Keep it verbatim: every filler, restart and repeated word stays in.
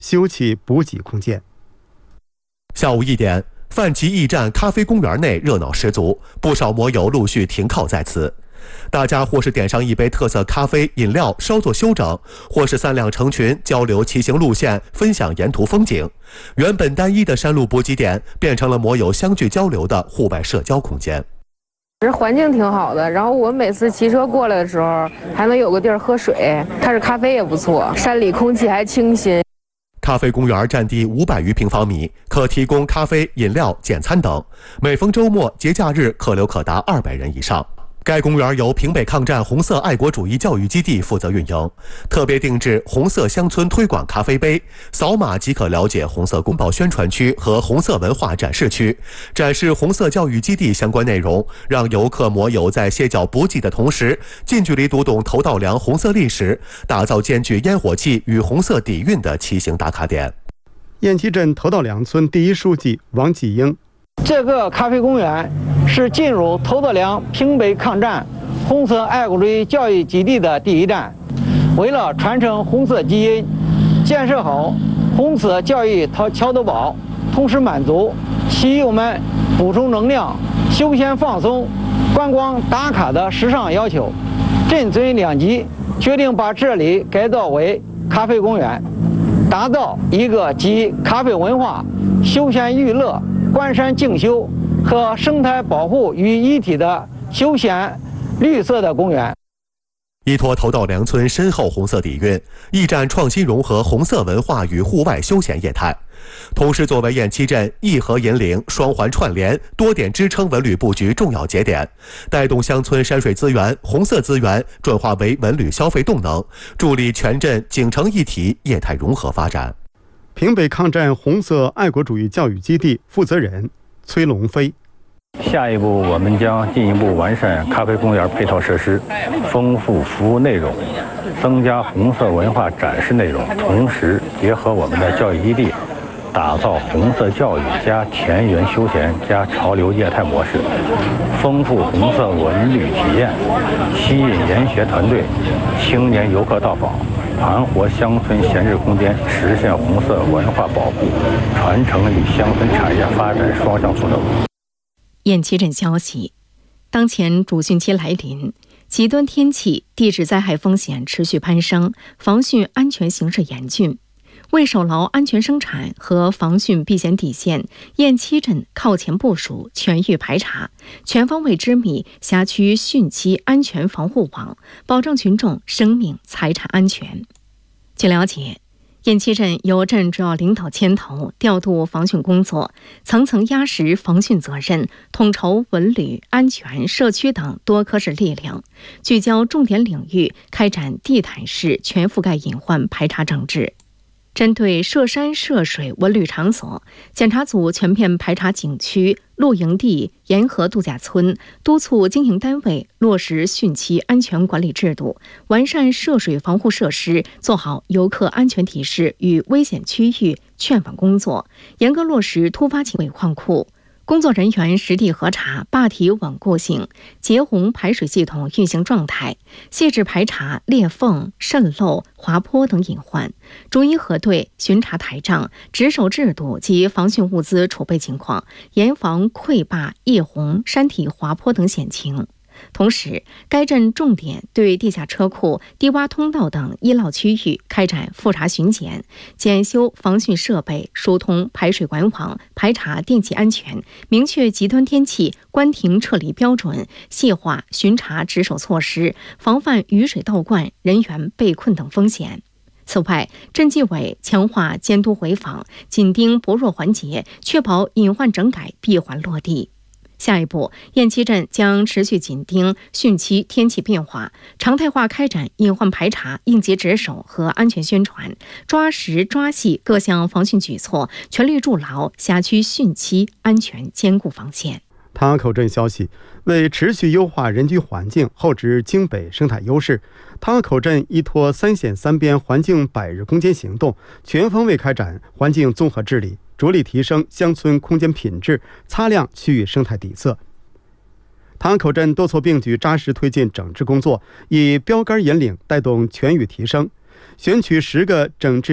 休憩补给空间。 下午一点，范集驿站咖啡公园内热闹十足，不少摩友陆续停靠在此。大家或是点上一杯特色咖啡、饮料，稍作休整，或是三两成群交流骑行路线，分享沿途风景。原本单一的山路补给点，变成了摩友相聚交流的户外社交空间。 这环境挺好的，然后我每次骑车过来的时候，还能有个地儿喝水。它是咖啡也不错，山里空气还清新。 咖啡公园占地五百余平方米，可提供咖啡、饮料、简餐等。每逢周末、节假日，客流可达二百人以上。该公园由平北抗战红色爱国主义教育基地负责运营，特别定制红色乡村推广咖啡杯，扫码即可了解红色公报宣传区和红色文化展示区，展示红色教育基地相关内容，让游客摩友在歇脚补给的同时，近距离读懂头道梁红色历史，打造兼具烟火气与红色底蕴的骑行打卡点。 雁栖镇头道梁村第一书记王继英， 这个咖啡公园是进入头道梁平北抗战红色爱国主义教育基地的第一站。为了传承红色基因，建设好红色教育桥头堡，同时满足骑友们补充能量、休闲放松、观光打卡的时尚要求，镇村两级决定把这里改造为咖啡公园，打造一个集咖啡文化、休闲娱乐、观山静修和生态保护于一体的休闲绿色的公园。 依托头道梁村深厚红色底蕴，驿站创新融合红色文化与户外休闲业态，同时作为雁栖镇义和引领、双环串联、多点支撑文旅布局重要节点，带动乡村山水资源、红色资源转化为文旅消费动能，助力全镇景城一体业态融合发展。 平北抗战红色爱国主义教育基地负责人崔龙飞， 下一步我们将进一步完善咖啡公园配套设施，丰富服务内容，增加红色文化展示内容，同时结合我们的教育基地，打造红色教育加田园休闲加潮流业态模式，丰富红色文旅体验，吸引研学团队、青年游客到访，盘活乡村闲置空间，实现红色文化保护、传承与乡村产业发展双向赋能。 雁栖镇消息，当前主汛期来临，极端天气、地质灾害风险持续攀升，防汛安全形势严峻。为守牢安全生产和防汛避险底线，雁栖镇靠前部署全域排查，全方位织密辖区汛期安全防护网，保障群众生命财产安全。据了解，雁栖镇由镇主要领导牵头调度防汛工作，层层压实防汛责任，统筹文旅、安全、社区等多科室力量，聚焦重点领域，开展地毯式全覆盖隐患排查整治。针对涉山涉水文旅场所，检查组全面排查景区、露营地、沿河度假村，督促经营单位落实汛期安全管理制度，完善涉水防护设施，做好游客安全提示与危险区域劝返工作，严格落实突发情况况库。工作人员实地核查坝体稳固性、截洪排水系统运行状态，细致排查裂缝、渗漏、滑坡等隐患，逐一核对巡查台账，值守制度及防汛物资储备情况，严防溃坝、溢洪、山体滑坡等险情。同时，该镇重点对地下车库、低洼通道等医涝区域开展复查巡检，检修防汛设备，疏通排水管网，排查电气安全，明确极端天气关停撤离标准，细化巡查值守措施，防范雨水倒灌、人员被困等风险。此外，镇纪委强化监督回访，紧盯薄弱环节，确保隐患整改闭环落地。下一步，雁栖镇将持续紧盯汛期天气变化，常态化开展隐患排查、应急值守和安全宣传，抓实抓细各项防汛举措，全力筑牢辖区汛期安全坚固防线。 唐河口镇消息，为持续优化人居环境，厚植京北生态优势，唐河口镇依托三线三边环境百日攻坚行动，全方位开展环境综合治理，着力提升乡村空间品质，擦亮区域生态底色。唐河口镇多措并举，扎实推进整治工作，以标杆引领，带动全域提升，选取十个整治